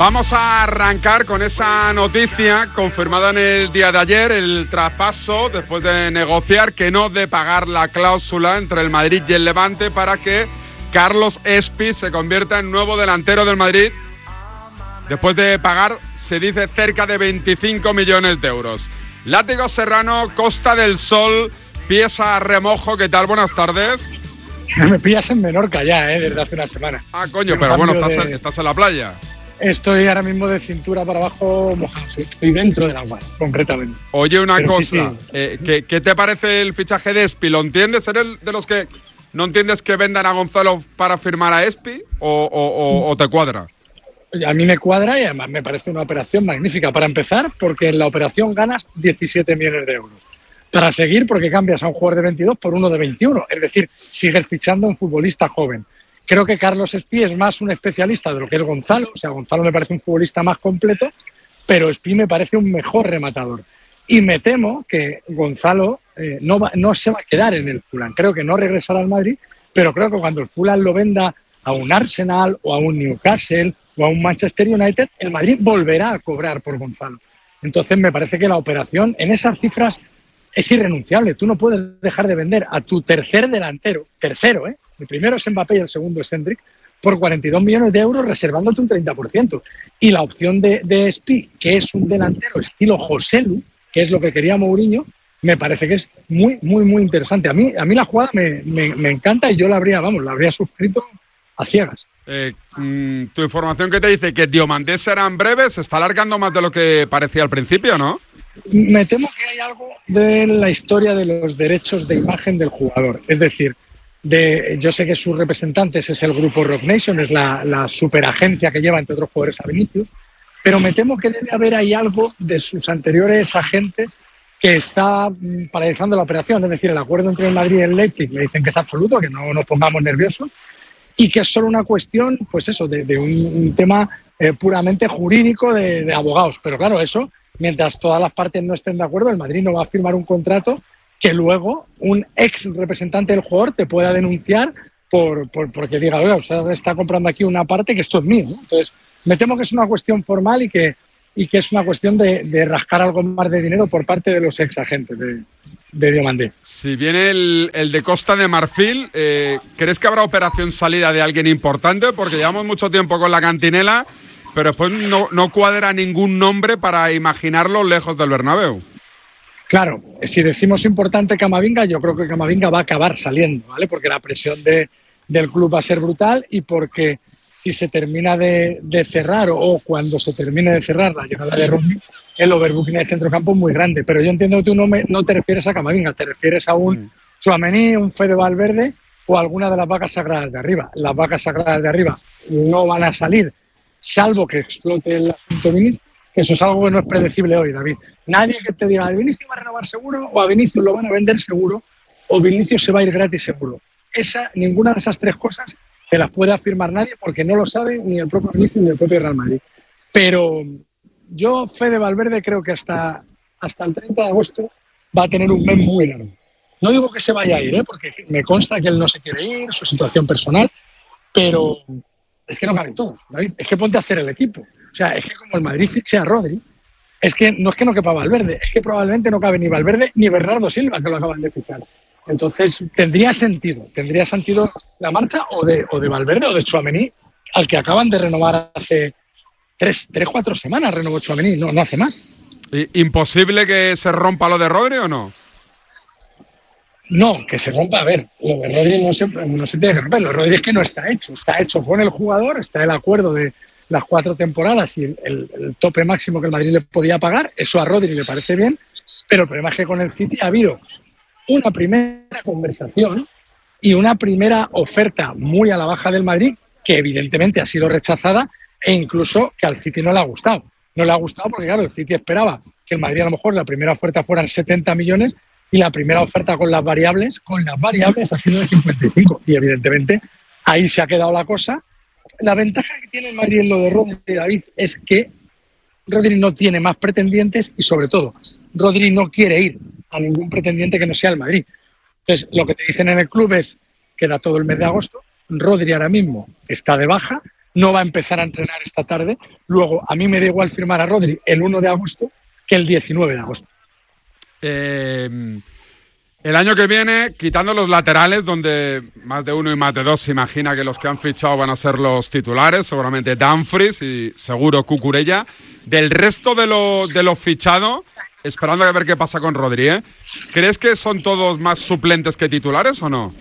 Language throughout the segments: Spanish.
Vamos a arrancar con esa noticia confirmada en el día de ayer, el traspaso, después de negociar que no de pagar la cláusula entre el Madrid y el Levante para que Carlos Espi se convierta en nuevo delantero del Madrid, después de pagar, se dice, cerca de 25 millones de euros. Látigo Serrano, Costa del Sol, pieza a remojo, ¿qué tal? Buenas tardes. Me pillas en Menorca ya, desde hace una semana. Ah, coño, pero bueno, estás en la playa. Estoy ahora mismo de cintura para abajo mojado, estoy dentro del agua, concretamente. Oye, una pero cosa, sí. ¿Qué te parece el fichaje de Espi? ¿Lo entiendes? ¿Eres de los que no entiendes que vendan a Gonzalo para firmar a Espi o te cuadra? A mí me cuadra y además me parece una operación magnífica. Para empezar, porque en la operación ganas 17 millones de euros. Para seguir, porque cambias a un jugador de 22 por uno de 21. Es decir, sigues fichando a un futbolista joven. Creo que Carlos Espi es más un especialista de lo que es Gonzalo. O sea, Gonzalo me parece un futbolista más completo, pero Espi me parece un mejor rematador. Y me temo que Gonzalo no se va a quedar en el Fulham. Creo que no regresará al Madrid, pero creo que cuando el Fulham lo venda a un Arsenal o a un Newcastle o a un Manchester United, el Madrid volverá a cobrar por Gonzalo. Entonces me parece que la operación en esas cifras es irrenunciable. Tú no puedes dejar de vender a tu tercer delantero, el primero es Mbappé y el segundo es Hendrik, por 42 millones de euros reservándote un 30%. Y la opción de Espi, que es un delantero estilo Joselu, que es lo que quería Mourinho, me parece que es muy, muy, muy interesante. A mí la jugada me encanta y yo la habría suscrito a ciegas. Tu información que te dice que Diomandé serán breves, se está alargando más de lo que parecía al principio, ¿no? Me temo que hay algo de la historia de los derechos de imagen del jugador. Es decir, yo sé que sus representantes es el grupo Rock Nation, es la superagencia que lleva, entre otros jugadores, a Vinicius, pero me temo que debe haber ahí algo de sus anteriores agentes que está paralizando la operación. Es decir, el acuerdo entre el Madrid y el Leipzig me dicen que es absoluto, que no nos pongamos nerviosos, y que es solo una cuestión, pues eso, de un tema puramente jurídico de abogados. Pero claro, eso, mientras todas las partes no estén de acuerdo, el Madrid no va a firmar un contrato que luego un ex representante del jugador te pueda denunciar porque diga, oiga, usted está comprando aquí una parte que esto es mío, ¿no? Entonces, me temo que es una cuestión formal y que es una cuestión de rascar algo más de dinero por parte de los ex agentes de Diomandé. Si viene el de Costa de Marfil, ¿crees que habrá operación salida de alguien importante? Porque llevamos mucho tiempo con la cantinela, pero después no cuadra ningún nombre para imaginarlo lejos del Bernabéu. Claro, si decimos importante Camavinga, yo creo que Camavinga va a acabar saliendo, ¿vale? Porque la presión del club va a ser brutal y porque si se termina de cerrar o cuando se termine de cerrar la llegada de Rodri, el overbooking del centrocampo es muy grande. Pero yo entiendo que tú no te refieres a Camavinga, te refieres a un Tchouaméni, un Fede Valverde o alguna de las vacas sagradas de arriba. Las vacas sagradas de arriba no van a salir, salvo que explote el asunto Vinicius. Eso es algo que no es predecible hoy, David. Nadie que te diga, Vinicius va a renovar seguro, o a Vinicius lo van a vender seguro, o Vinicius se va a ir gratis seguro. Ninguna de esas tres cosas te las puede afirmar nadie porque no lo sabe ni el propio Vinicius ni el propio Real Madrid. Pero yo, Fede Valverde, creo que hasta el 30 de agosto va a tener un mes muy largo. No digo que se vaya a ir, porque me consta que él no se quiere ir, su situación personal, pero es que no caben todos, David. Es que ponte a hacer el equipo. O sea, es que como el Madrid fiche a Rodri, es que no quepa Valverde, es que probablemente no cabe ni Valverde ni Bernardo Silva, que lo acaban de fichar. Entonces, tendría sentido la marcha o de Valverde o de Tchouaméni, al que acaban de renovar hace 4 semanas, renovó Tchouaméni, no hace más. ¿Imposible que se rompa lo de Rodri o no? No, que se rompa. A ver, lo de Rodri no se tiene que romper. Lo de Rodri es que no está hecho con el jugador, está el acuerdo de las 4 temporadas y el tope máximo que el Madrid le podía pagar. Eso a Rodri le parece bien, pero el problema es que con el City ha habido una primera conversación y una primera oferta muy a la baja del Madrid que evidentemente ha sido rechazada e incluso que al City no le ha gustado. No le ha gustado porque, claro, el City esperaba que el Madrid a lo mejor la primera oferta fueran 70 millones y la primera oferta con las variables ha sido de 55 y evidentemente ahí se ha quedado la cosa. La ventaja que tiene el Madrid en lo de Rodri, David, es que Rodri no tiene más pretendientes y, sobre todo, Rodri no quiere ir a ningún pretendiente que no sea el Madrid. Entonces, lo que te dicen en el club es que queda todo el mes de agosto. Rodri ahora mismo está de baja. no va a empezar a entrenar esta tarde. Luego, a mí me da igual firmar a Rodri el 1 de agosto que el 19 de agosto. El año que viene, quitando los laterales, donde más de uno y más de dos se imagina que los que han fichado van a ser los titulares, seguramente Dumfries y seguro Cucurella, del resto de los fichados, esperando a ver qué pasa con Rodri, ¿crees que son todos más suplentes que titulares o no?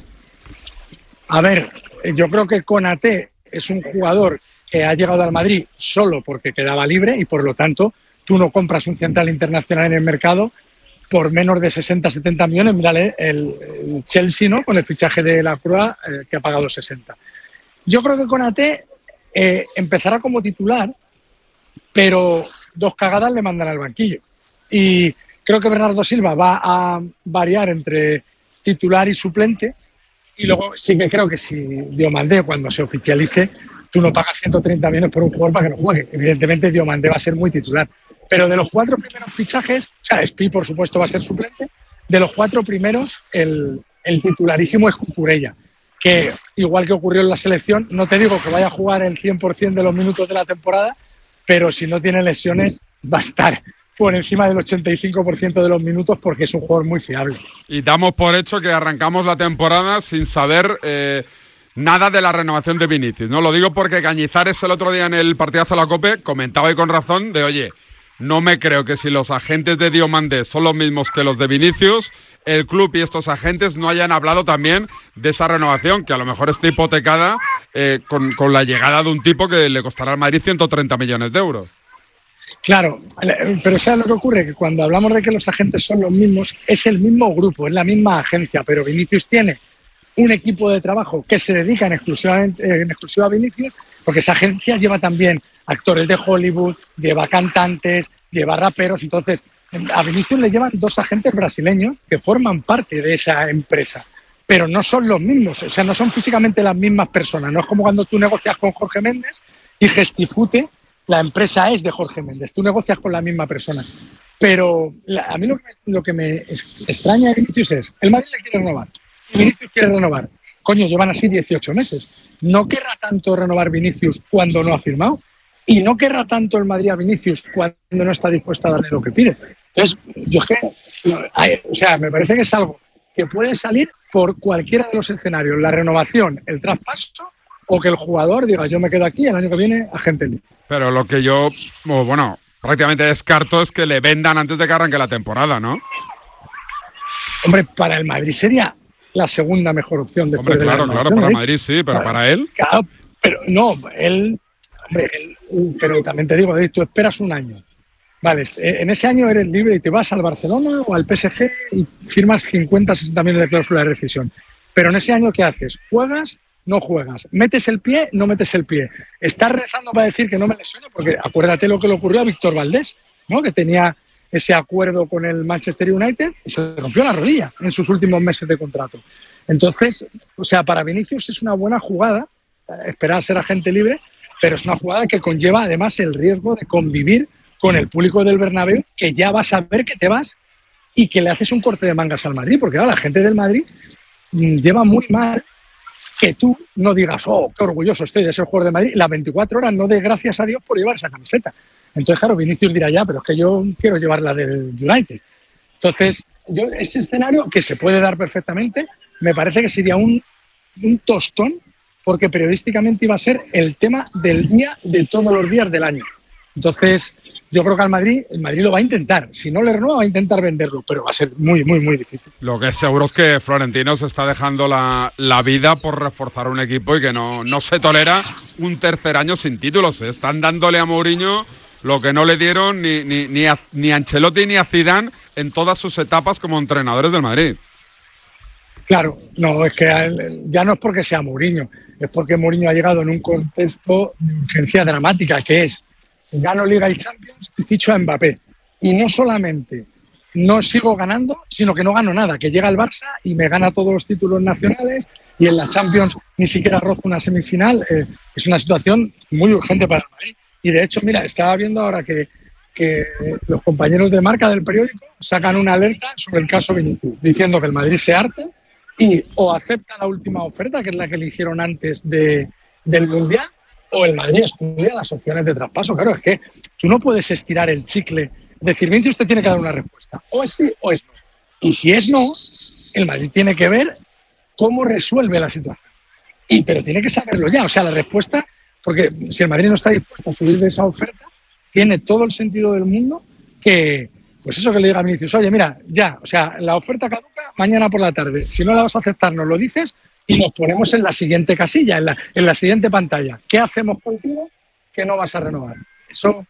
A ver, yo creo que Konaté es un jugador que ha llegado al Madrid solo porque quedaba libre y por lo tanto tú no compras un central internacional en el mercado por menos de 60-70 millones. Mírale el Chelsea, ¿no? Con el fichaje de la Croix, que ha pagado 60. Yo creo que Konaté empezará como titular, pero 2 cagadas le mandan al banquillo. Y creo que Bernardo Silva va a variar entre titular y suplente. Y luego sí que creo que si Diomandé, cuando se oficialice, tú no pagas 130 millones por un jugador para que no juegue. Evidentemente Diomandé va a ser muy titular. Pero de los 4 primeros fichajes, o sea, Spi por supuesto va a ser suplente, de los 4 primeros el titularísimo es Cucurella, que igual que ocurrió en la selección, no te digo que vaya a jugar el 100% de los minutos de la temporada, pero si no tiene lesiones va a estar por encima del 85% de los minutos porque es un jugador muy fiable. Y damos por hecho que arrancamos la temporada sin saber nada de la renovación de Vinicius, ¿no? Lo digo porque Cañizares el otro día en el partidazo de la COPE comentaba y con razón de, oye, no me creo que si los agentes de Diomandé son los mismos que los de Vinicius, el club y estos agentes no hayan hablado también de esa renovación, que a lo mejor está hipotecada con la llegada de un tipo que le costará al Madrid 130 millones de euros. Claro, pero ¿sabes lo que ocurre? Que cuando hablamos de que los agentes son los mismos, es el mismo grupo, es la misma agencia, pero Vinicius tiene un equipo de trabajo que se dedica en exclusiva a Vinicius, porque esa agencia lleva también actores de Hollywood, lleva cantantes, lleva raperos. Entonces, a Vinicius le llevan 2 agentes brasileños que forman parte de esa empresa, pero no son los mismos, o sea, no son físicamente las mismas personas. No es como cuando tú negocias con Jorge Méndez y Gestifute, la empresa es de Jorge Méndez, tú negocias con la misma persona. Pero a mí lo que me extraña de Vinicius es, el Madrid le quiere renovar, y Vinicius quiere renovar. Coño, llevan así 18 meses. ¿No querrá tanto renovar Vinicius cuando no ha firmado? Y no querrá tanto el Madrid a Vinicius cuando no está dispuesto a darle lo que pide. Entonces, yo es que, me parece que es algo que puede salir por cualquiera de los escenarios. La renovación, el traspaso, o que el jugador diga, yo me quedo aquí, el año que viene, agente libre. Pero lo que yo, prácticamente descarto es que le vendan antes de que arranque la temporada, ¿no? Hombre, para el Madrid sería la segunda mejor opción después de la renovación. Claro, para Madrid sí, pero para él. Claro, pero no, pero también te digo, tú esperas un año. Vale, en ese año eres libre y te vas al Barcelona o al PSG y firmas 50-60 millones de cláusula de rescisión. Pero en ese año, ¿qué haces? ¿Juegas? No juegas. ¿Metes el pie? No metes el pie. ¿Estás rezando para decir que no me lesiono? Porque acuérdate lo que le ocurrió a Víctor Valdés, ¿no? Que tenía ese acuerdo con el Manchester United y se rompió la rodilla en sus últimos meses de contrato. Entonces, para Vinicius es una buena jugada esperar ser agente libre, pero es una jugada que conlleva además el riesgo de convivir con el público del Bernabéu, que ya vas a ver que te vas y que le haces un corte de mangas al Madrid, porque ahora la gente del Madrid lleva muy mal que tú no digas, oh, qué orgulloso estoy de ser jugador de Madrid, las 24 horas no de gracias a Dios por llevar esa camiseta. Entonces, claro, Vinicius dirá ya, pero es que yo quiero llevar la del United. Entonces, ese escenario que se puede dar perfectamente, me parece que sería un tostón, porque periodísticamente iba a ser el tema del día de todos los días del año. Entonces, yo creo que el Madrid lo va a intentar. Si no le renueva, va a intentar venderlo, pero va a ser muy, muy, muy difícil. Lo que es seguro es que Florentino se está dejando la vida por reforzar un equipo y que no se tolera un tercer año sin títulos. Están dándole a Mourinho lo que no le dieron ni a Ancelotti ni a Zidane en todas sus etapas como entrenadores del Madrid. Claro, no, es que ya no es porque sea Mourinho, es porque Mourinho ha llegado en un contexto de urgencia dramática, que es gano Liga y Champions y ficho a Mbappé. Y no solamente no sigo ganando, sino que no gano nada, que llega el Barça y me gana todos los títulos nacionales y en la Champions ni siquiera roza una semifinal. Es una situación muy urgente para el Madrid. Y de hecho, mira, estaba viendo ahora que los compañeros de Marca del periódico sacan una alerta sobre el caso Vinicius, diciendo que el Madrid se harta y o acepta la última oferta, que es la que le hicieron antes del Mundial, o el Madrid estudia las opciones de traspaso. Claro, es que tú no puedes estirar el chicle, decir, Vinicius usted tiene que dar una respuesta, o es sí o es no. Y si es no, el Madrid tiene que ver cómo resuelve la situación. Pero tiene que saberlo ya, o sea, la respuesta, porque si el Madrid no está dispuesto a subir de esa oferta, tiene todo el sentido del mundo que, pues eso que le diga a Vinicius, oye, mira, ya, o sea, la oferta caduca mañana por la tarde, si no la vas a aceptar nos lo dices y nos ponemos en la siguiente casilla, en la siguiente pantalla. ¿Qué hacemos contigo que no vas a renovar? Eso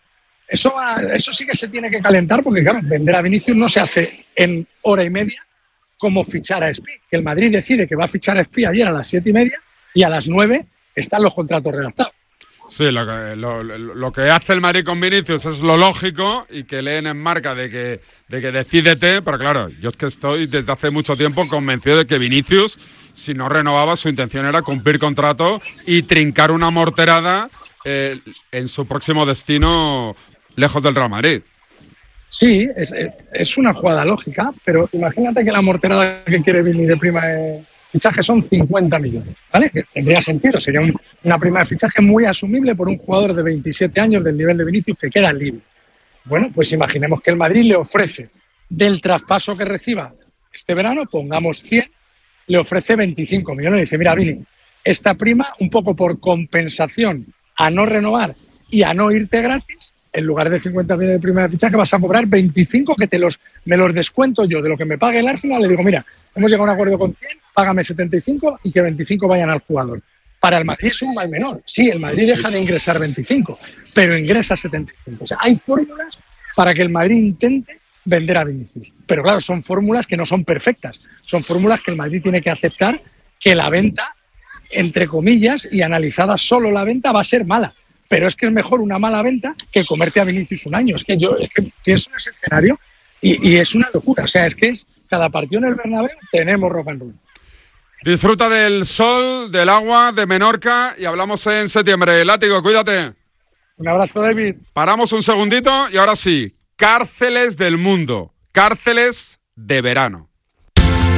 sí que se tiene que calentar porque, claro, vender a Vinicius no se hace en hora y media como fichar a Espi. Que el Madrid decide que va a fichar a Espi ayer a las 7:30 y a las 9 están los contratos redactados. Sí, lo que hace el Madrid con Vinicius es lo lógico y que leen en marca de que decídete, pero claro, yo es que estoy desde hace mucho tiempo convencido de que Vinicius, si no renovaba, su intención era cumplir contrato y trincar una morterada en su próximo destino lejos del Real Madrid. Sí, es una jugada lógica, pero imagínate que la morterada que quiere Vini de prima de fichaje son 50 millones, ¿vale? Que tendría sentido, sería una prima de fichaje muy asumible por un jugador de 27 años del nivel de Vinicius que queda libre. Bueno, pues imaginemos que el Madrid le ofrece, del traspaso que reciba este verano, pongamos 100, le ofrece 25 millones. Y dice, mira, Vini, esta prima, un poco por compensación a no renovar y a no irte gratis, en lugar de 50 millones de prima de fichaje vas a cobrar 25 que me los descuento yo de lo que me pague el Arsenal. Le digo, mira, hemos llegado a un acuerdo con 100, págame 75 y que 25 vayan al jugador. Para el Madrid es un mal menor. Sí, el Madrid deja de ingresar 25, pero ingresa 75. O sea, hay fórmulas para que el Madrid intente vender a Vinicius. Pero claro, son fórmulas que no son perfectas. Son fórmulas que el Madrid tiene que aceptar que la venta, entre comillas, y analizada solo la venta, va a ser mala. Pero es que es mejor una mala venta que comerte a Vinicius un año. Es que yo pienso en ese escenario y es una locura. O sea, es que cada partido en el Bernabéu tenemos rock and roll. Disfruta del sol, del agua, de Menorca y hablamos en septiembre. Látigo, cuídate. Un abrazo, David. Paramos un segundito y ahora sí, cárceles del mundo, cárceles de verano.